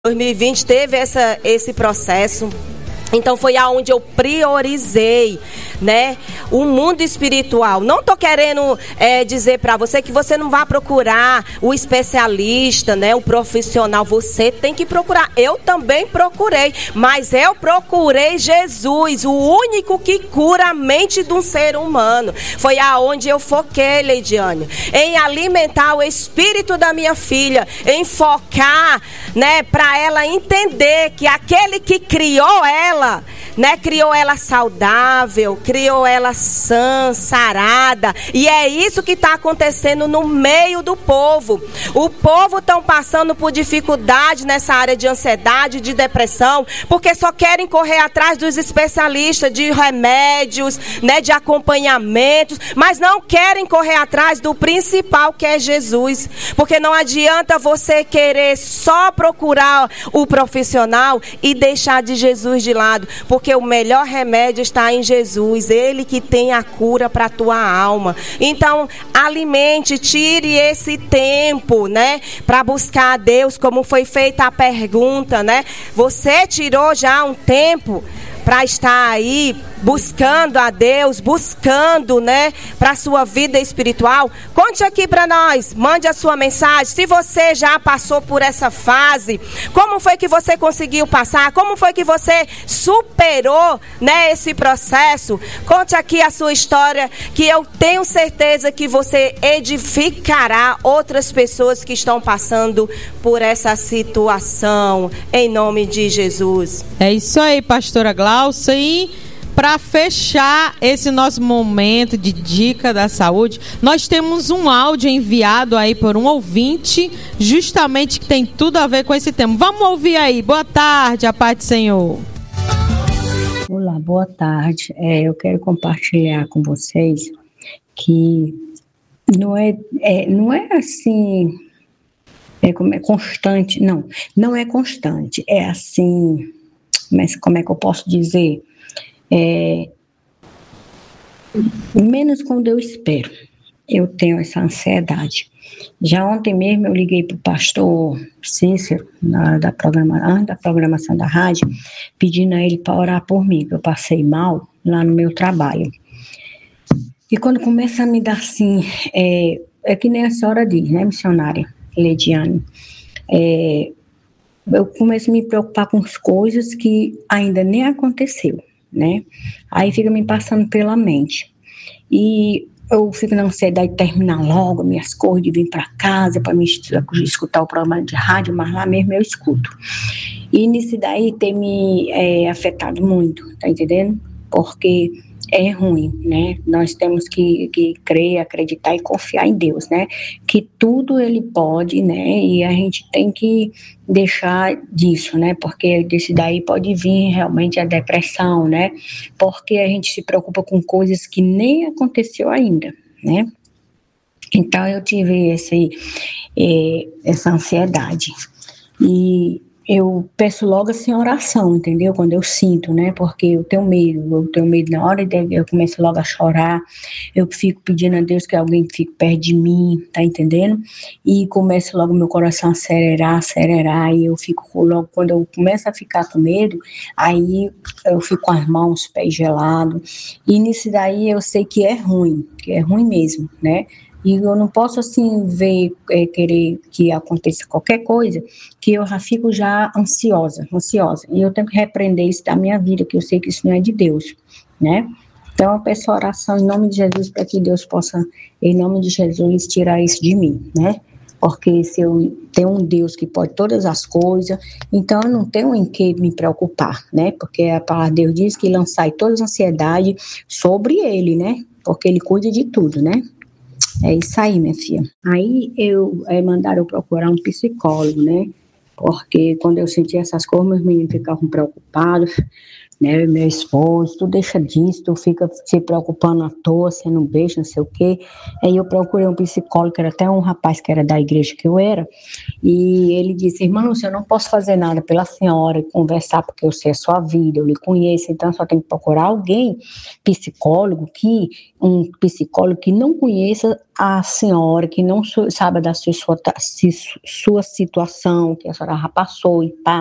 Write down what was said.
2020 teve esse processo. Então foi aonde eu priorizei, né, o mundo espiritual. Não tô querendo dizer para você que você não vai procurar o especialista, né, o profissional. Você tem que procurar. Eu também procurei, mas eu procurei Jesus, o único que cura a mente de um ser humano. Foi aonde eu foquei, Leidiane, em alimentar o espírito da minha filha, em focar, né, para ela entender que aquele que criou ela, né, criou ela saudável, criou ela sã, sarada. E é isso que está acontecendo no meio do povo. O povo está passando por dificuldade nessa área de ansiedade, de depressão, porque só querem correr atrás dos especialistas, de remédios, né, de acompanhamentos, mas não querem correr atrás do principal, que é Jesus. Porque não adianta você querer só procurar o profissional e deixar de Jesus de lado, porque o melhor remédio está em Jesus, Ele que tem a cura para a tua alma. Então, alimente, tire esse tempo, né, para buscar a Deus, como foi feita a pergunta, né? Você tirou já um tempo para estar aí buscando a Deus, buscando, né, para a sua vida espiritual? Conte aqui para nós, mande a sua mensagem. Se você já passou por essa fase, como foi que você conseguiu passar? Como foi que você superou, né, esse processo? Conte aqui a sua história, que eu tenho certeza que você edificará outras pessoas que estão passando por essa situação, em nome de Jesus. É isso aí, pastora Glaucia. E para fechar esse nosso momento de dica da saúde, nós temos um áudio enviado aí por um ouvinte, justamente que tem tudo a ver com esse tema. Vamos ouvir aí. Boa tarde, a paz do Senhor. Olá, boa tarde. Eu quero compartilhar com vocês que não é assim, como é constante, não é constante, é assim, mas como é que eu posso dizer? Menos quando eu espero. Eu tenho essa ansiedade. Já ontem mesmo eu liguei para o pastor Cícero, antes da programação da rádio, pedindo a ele para orar por mim, que eu passei mal lá no meu trabalho. E quando começa a me dar assim, é que nem a senhora diz, né, missionária Leidiane, eu começo a me preocupar com as coisas que ainda nem aconteceu, né? Aí fica me passando pela mente. E eu fico na ansiedade de terminar logo minhas coisas, de vir para casa para me escutar o programa de rádio, mas lá mesmo eu escuto. E nisso daí tem me afetado muito, tá entendendo? Porque é ruim, né? Nós temos que crer, acreditar e confiar em Deus, né? Que tudo Ele pode, né? E a gente tem que deixar disso, né? Porque desse daí pode vir realmente a depressão, né? Porque a gente se preocupa com coisas que nem aconteceu ainda, né? Então eu tive essa ansiedade. E eu peço logo assim oração, entendeu? Quando eu sinto, né? Porque eu tenho medo na hora eu começo logo a chorar, eu fico pedindo a Deus que alguém fique perto de mim, tá entendendo? E começa logo meu coração a acelerar, e eu fico logo, quando eu começo a ficar com medo, aí eu fico com as mãos, os pés gelados, e nisso daí eu sei que é ruim mesmo, né? E eu não posso assim querer que aconteça qualquer coisa, que eu já fico ansiosa. E eu tenho que repreender isso da minha vida, que eu sei que isso não é de Deus, né? Então eu peço oração em nome de Jesus, para que Deus possa, em nome de Jesus, tirar isso de mim, né? Porque se eu tenho um Deus que pode todas as coisas, então eu não tenho em que me preocupar, né? Porque a palavra de Deus diz que lançai toda a ansiedade sobre Ele, né? Porque Ele cuida de tudo, né? É isso aí, minha filha. Aí mandaram eu procurar um psicólogo, né? Porque quando eu sentia essas coisas, meus meninos ficavam preocupados, né, meu esposo, tu deixa disso, tu fica se preocupando à toa, você não beija, não sei o quê. Aí eu procurei um psicólogo, que era até um rapaz que era da igreja que eu era, e ele disse: irmão, eu não posso fazer nada pela senhora e conversar, porque eu sei a sua vida, eu lhe conheço, então só tem que procurar alguém, um psicólogo que não conheça a senhora, que não saiba da sua situação, que a senhora já passou e pá.